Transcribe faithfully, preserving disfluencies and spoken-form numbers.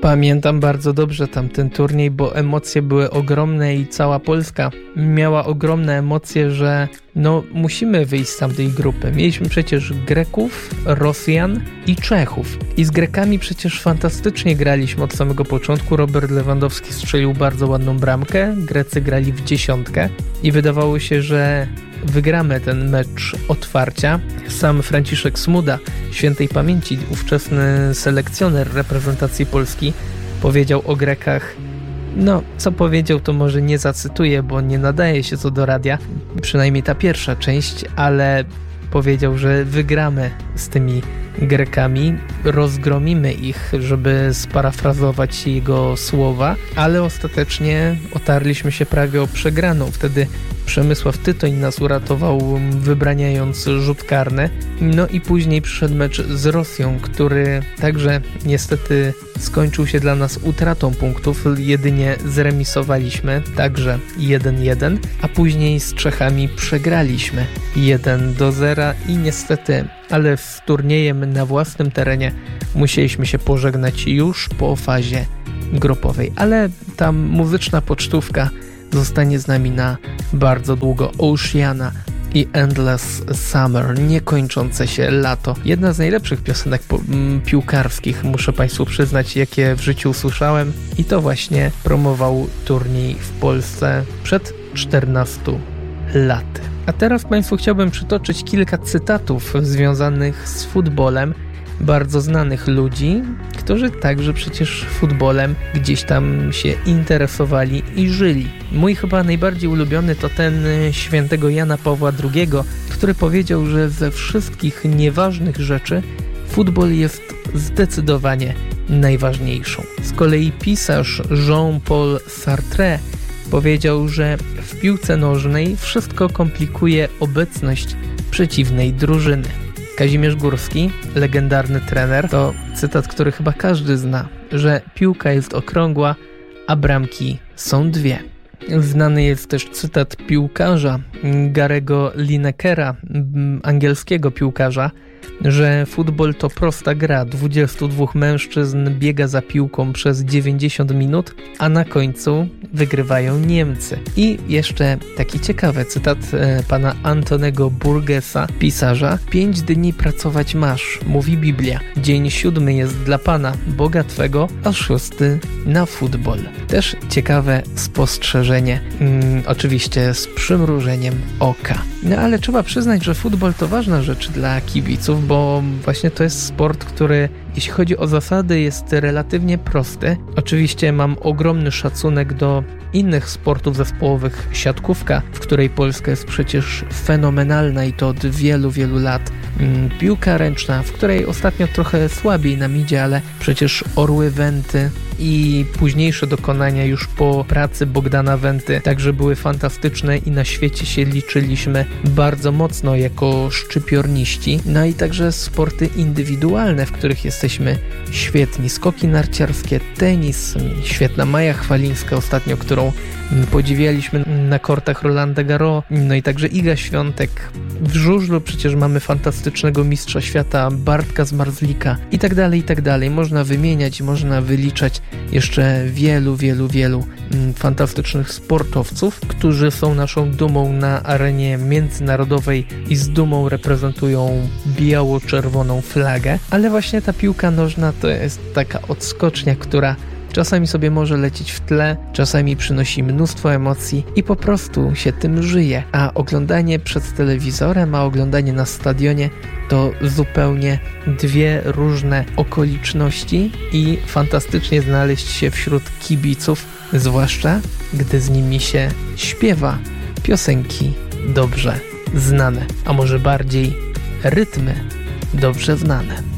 Pamiętam bardzo dobrze tamten turniej, bo emocje były ogromne i cała Polska miała ogromne emocje, że no musimy wyjść z tamtej grupy. Mieliśmy przecież Greków, Rosjan i Czechów. I z Grekami przecież fantastycznie graliśmy od samego początku. Robert Lewandowski strzelił bardzo ładną bramkę, Grecy grali w dziesiątkę i wydawało się, że wygramy ten mecz otwarcia. Sam Franciszek Smuda, świętej pamięci, ówczesny selekcjoner reprezentacji Polski, powiedział o Grekach, no co powiedział to może nie zacytuję, bo nie nadaje się to do radia, przynajmniej ta pierwsza część, ale powiedział, że wygramy z tymi Grekami, rozgromimy ich, żeby sparafrazować jego słowa, ale ostatecznie otarliśmy się prawie o przegraną. Wtedy Przemysław Tytoń nas uratował, wybraniając rzut karny. No i później przyszedł mecz z Rosją, który także niestety skończył się dla nas utratą punktów. Jedynie zremisowaliśmy, także jeden jeden, a później z Czechami przegraliśmy jeden do zera i niestety, ale z turniejem na własnym terenie musieliśmy się pożegnać już po fazie grupowej. Ale ta muzyczna pocztówka zostanie z nami na bardzo długo. Oceana i Endless Summer, niekończące się lato. Jedna z najlepszych piosenek po- m, piłkarskich, muszę Państwu przyznać, jakie w życiu usłyszałem, i to właśnie promował turniej w Polsce przed czternastu laty. A teraz Państwu chciałbym przytoczyć kilka cytatów związanych z futbolem bardzo znanych ludzi, którzy także przecież futbolem gdzieś tam się interesowali i żyli. Mój chyba najbardziej ulubiony to ten świętego Jana Pawła drugiego, który powiedział, że ze wszystkich nieważnych rzeczy futbol jest zdecydowanie najważniejszą. Z kolei pisarz Jean-Paul Sartre powiedział, że w piłce nożnej wszystko komplikuje obecność przeciwnej drużyny. Kazimierz Górski, legendarny trener, to cytat, który chyba każdy zna, że piłka jest okrągła, a bramki są dwie. Znany jest też cytat piłkarza Gary'ego Linekera, angielskiego piłkarza, że futbol to prosta gra. dwudziestu dwóch mężczyzn biega za piłką przez dziewięćdziesiąt minut, a na końcu wygrywają Niemcy. I jeszcze taki ciekawy cytat e, pana Antonego Burgessa, pisarza. Pięć dni pracować masz, mówi Biblia. Dzień siódmy jest dla Pana, Boga Twego, a szósty na futbol. Też ciekawe spostrzeżenie, mm, oczywiście z przymrużeniem oka. No ale trzeba przyznać, że futbol to ważna rzecz dla kibiców, bo właśnie to jest sport, który jeśli chodzi o zasady jest relatywnie prosty. Oczywiście mam ogromny szacunek do innych sportów zespołowych. Siatkówka, w której Polska jest przecież fenomenalna i to od wielu, wielu lat. Piłka ręczna, w której ostatnio trochę słabiej nam idzie, ale przecież Orły Wenty i późniejsze dokonania już po pracy Bogdana Wenty także były fantastyczne i na świecie się liczyliśmy bardzo mocno jako szczypiorniści. No i także sporty indywidualne, w których jesteśmy świetni. Skoki narciarskie, tenis, świetna Maja Chwalińska ostatnio, którą podziwialiśmy na kortach Rolanda Garros, no i także Iga Świątek. W żużlu przecież mamy fantastycznego mistrza świata Bartka Zmarzlika i tak dalej, i tak dalej. Można wymieniać, można wyliczać jeszcze wielu, wielu, wielu fantastycznych sportowców, którzy są naszą dumą na arenie międzynarodowej i z dumą reprezentują biało-czerwoną flagę. Ale właśnie ta piłka nożna to jest taka odskocznia, która czasami sobie może lecieć w tle, czasami przynosi mnóstwo emocji i po prostu się tym żyje. A oglądanie przed telewizorem, a oglądanie na stadionie to zupełnie dwie różne okoliczności i fantastycznie znaleźć się wśród kibiców, zwłaszcza gdy z nimi się śpiewa piosenki dobrze znane, a może bardziej rytmy dobrze znane.